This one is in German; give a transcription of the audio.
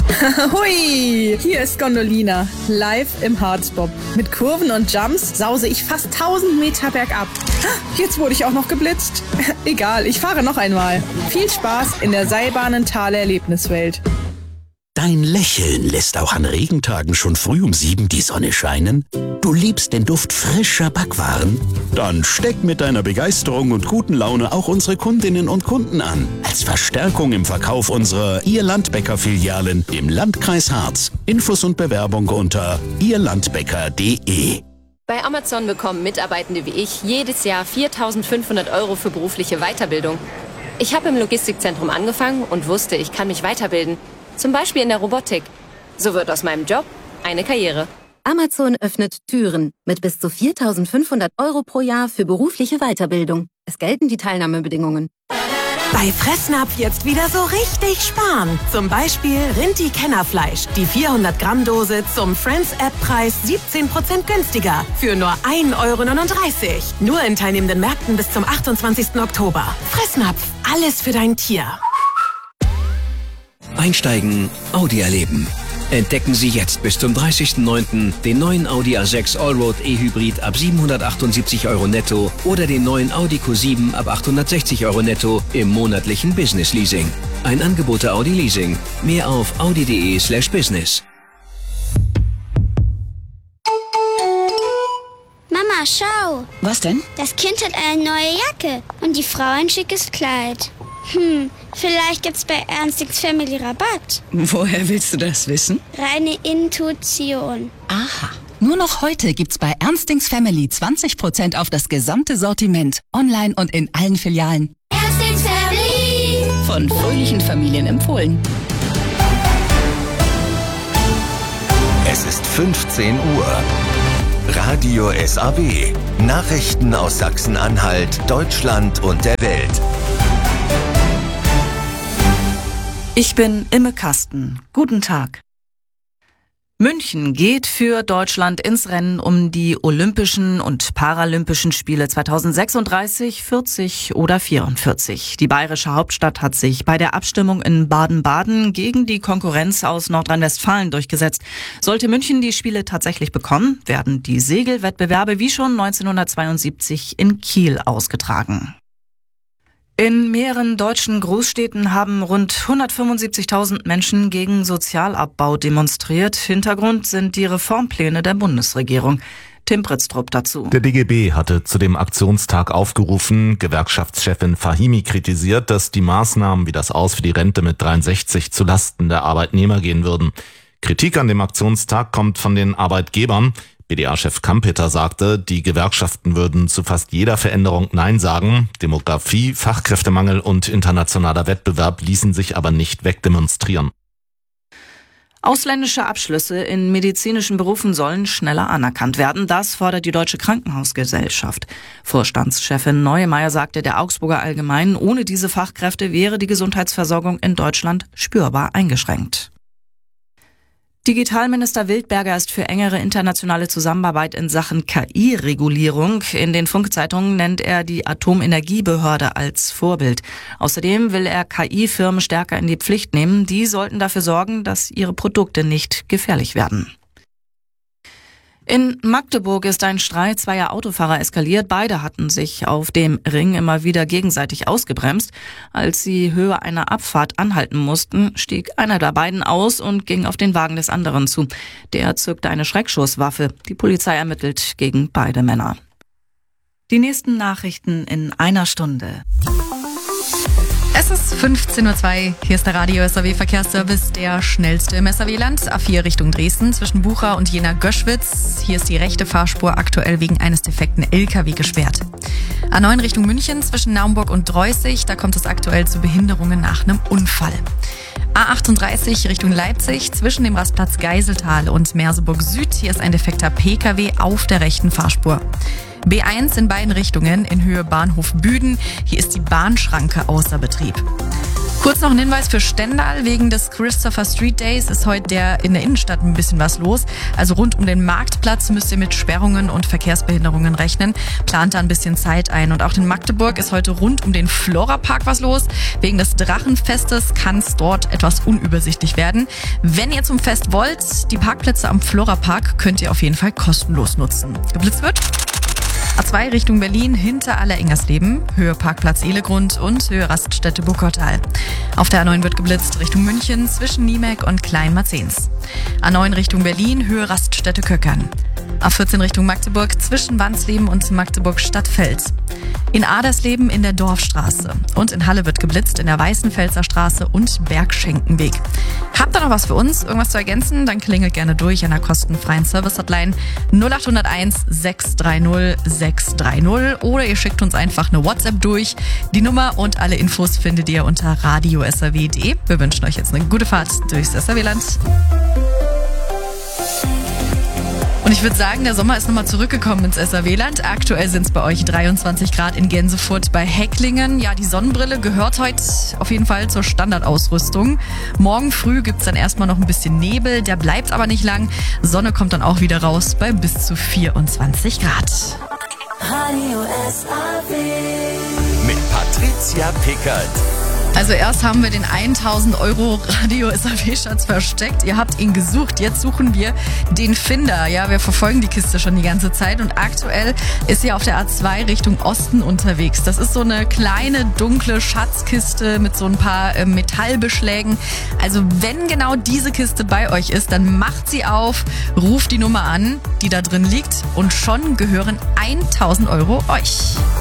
Hui, hier ist Gondolina, live im Harzbob. Mit Kurven und Jumps sause ich fast 1000 Meter bergab. Jetzt wurde ich auch noch geblitzt. Egal, ich fahre noch einmal. Viel Spaß in der Seilbahnenthaler Erlebniswelt. Dein Lächeln lässt auch an Regentagen schon früh um 7 die Sonne scheinen? Du liebst den Duft frischer Backwaren? Dann steck mit deiner Begeisterung und guten Laune auch unsere Kundinnen und Kunden an. Als Verstärkung im Verkauf unserer Ihr Landbäcker-Filialen im Landkreis Harz. Infos und Bewerbung unter ihrlandbäcker.de. Bei Amazon bekommen Mitarbeitende wie ich jedes Jahr 4.500 € für berufliche Weiterbildung. Ich habe im Logistikzentrum angefangen und wusste, ich kann mich weiterbilden. Zum Beispiel in der Robotik. So wird aus meinem Job eine Karriere. Amazon öffnet Türen mit bis zu 4.500 € pro Jahr für berufliche Weiterbildung. Es gelten die Teilnahmebedingungen. Bei Fressnapf jetzt wieder so richtig sparen. Zum Beispiel Rinti-Kennerfleisch. Die 400-Gramm-Dose zum Friends-App-Preis 17% günstiger. Für nur 1,39 €. Nur in teilnehmenden Märkten bis zum 28. Oktober. Fressnapf. Alles für dein Tier. Einsteigen, Audi erleben. Entdecken Sie jetzt bis zum 30.09. den neuen Audi A6 Allroad E-Hybrid ab 778 € netto oder den neuen Audi Q7 ab 860 € netto im monatlichen Business Leasing. Ein Angebot der Audi Leasing. Mehr auf audi.de/business. Mama, schau. Was denn? Das Kind hat eine neue Jacke und die Frau ein schickes Kleid. Vielleicht gibt's bei Ernstings Family Rabatt. Woher willst du das wissen? Reine Intuition. Aha. Nur noch heute gibt's bei Ernstings Family 20% auf das gesamte Sortiment. Online und in allen Filialen. Ernstings Family. Von fröhlichen Familien empfohlen. Es ist 15 Uhr. Radio SAW. Nachrichten aus Sachsen-Anhalt, Deutschland und der Welt. Ich bin Imme Kasten. Guten Tag. München geht für Deutschland ins Rennen um die Olympischen und Paralympischen Spiele 2036, 40 oder 44. Die bayerische Hauptstadt hat sich bei der Abstimmung in Baden-Baden gegen die Konkurrenz aus Nordrhein-Westfalen durchgesetzt. Sollte München die Spiele tatsächlich bekommen, werden die Segelwettbewerbe wie schon 1972 in Kiel ausgetragen. In mehreren deutschen Großstädten haben rund 175.000 Menschen gegen Sozialabbau demonstriert. Hintergrund sind die Reformpläne der Bundesregierung. Tim Pritztrup dazu. Der DGB hatte zu dem Aktionstag aufgerufen. Gewerkschaftschefin Fahimi kritisiert, dass die Maßnahmen wie das Aus für die Rente mit 63 zu Lasten der Arbeitnehmer gehen würden. Kritik an dem Aktionstag kommt von den Arbeitgebern. BDA-Chef Kampeter sagte, die Gewerkschaften würden zu fast jeder Veränderung Nein sagen. Demografie, Fachkräftemangel und internationaler Wettbewerb ließen sich aber nicht wegdemonstrieren. Ausländische Abschlüsse in medizinischen Berufen sollen schneller anerkannt werden. Das fordert die Deutsche Krankenhausgesellschaft. Vorstandschefin Neumeyer sagte der Augsburger Allgemeinen, ohne diese Fachkräfte wäre die Gesundheitsversorgung in Deutschland spürbar eingeschränkt. Digitalminister Wildberger ist für engere internationale Zusammenarbeit in Sachen KI-Regulierung. In den Funkzeitungen nennt er die Atomenergiebehörde als Vorbild. Außerdem will er KI-Firmen stärker in die Pflicht nehmen. Die sollten dafür sorgen, dass ihre Produkte nicht gefährlich werden. In Magdeburg ist ein Streit zweier Autofahrer eskaliert. Beide hatten sich auf dem Ring immer wieder gegenseitig ausgebremst. Als sie Höhe einer Abfahrt anhalten mussten, stieg einer der beiden aus und ging auf den Wagen des anderen zu. Der zückte eine Schreckschusswaffe. Die Polizei ermittelt gegen beide Männer. Die nächsten Nachrichten in einer Stunde. Es ist 15:02 Uhr. Hier ist der Radio SAW Verkehrsservice, der schnellste im SAW-Land. A4 Richtung Dresden zwischen Bucha und Jena-Göschwitz. Hier ist die rechte Fahrspur aktuell wegen eines defekten LKW gesperrt. A9 Richtung München zwischen Naumburg und Dreußig. Da kommt es aktuell zu Behinderungen nach einem Unfall. A38 Richtung Leipzig zwischen dem Rastplatz Geiseltal und Merseburg Süd. Hier ist ein defekter PKW auf der rechten Fahrspur. B1 in beiden Richtungen in Höhe Bahnhof Büden. Hier ist die Bahnschranke außer Betrieb. Kurz noch ein Hinweis für Stendal. Wegen des Christopher Street Days ist heute in der Innenstadt ein bisschen was los. Also rund um den Marktplatz müsst ihr mit Sperrungen und Verkehrsbehinderungen rechnen. Plant da ein bisschen Zeit ein. Und auch in Magdeburg ist heute rund um den Flora-Park was los. Wegen des Drachenfestes kann es dort etwas unübersichtlich werden. Wenn ihr zum Fest wollt, die Parkplätze am Flora-Park könnt ihr auf jeden Fall kostenlos nutzen. Geblitzt wird A2 Richtung Berlin hinter Aller-Ingersleben, Höhe Parkplatz Ehlegrund und Höhe Raststätte Buckertal. Auf der A9 wird geblitzt Richtung München zwischen Niemek und Kleinmarzens. A9 Richtung Berlin, Höhe Raststätte Köckern. A14 Richtung Magdeburg zwischen Wansleben und Magdeburg-Stadtfeld. In Adersleben in der Dorfstraße. Und in Halle wird geblitzt in der Weißenfelser Straße und Bergschenkenweg. Habt ihr noch was für uns? Irgendwas zu ergänzen? Dann klingelt gerne durch an der kostenfreien Service-Hotline 0801 630 630 oder ihr schickt uns einfach eine WhatsApp durch. Die Nummer und alle Infos findet ihr unter radio.srw.de. Wir wünschen euch jetzt eine gute Fahrt durchs SRW-Land. Und ich würde sagen, der Sommer ist nochmal zurückgekommen ins SRW-Land. Aktuell sind es bei euch 23 Grad in Gänsefurt bei Hecklingen. Ja, die Sonnenbrille gehört heute auf jeden Fall zur Standardausrüstung. Morgen früh gibt's dann erstmal noch ein bisschen Nebel, der bleibt aber nicht lang. Sonne kommt dann auch wieder raus bei bis zu 24 Grad. Radio SRW. Mit Patricia Pickert. Also erst haben wir den 1000 € Radio SRW-Schatz versteckt. Ihr habt ihn gesucht. Jetzt suchen wir den Finder. Ja, wir verfolgen die Kiste schon die ganze Zeit und aktuell ist sie auf der A2 Richtung Osten unterwegs. Das ist so eine kleine, dunkle Schatzkiste mit so ein paar Metallbeschlägen. Also wenn genau diese Kiste bei euch ist, dann macht sie auf, ruft die Nummer an, die da drin liegt und schon gehören 1000 € euch.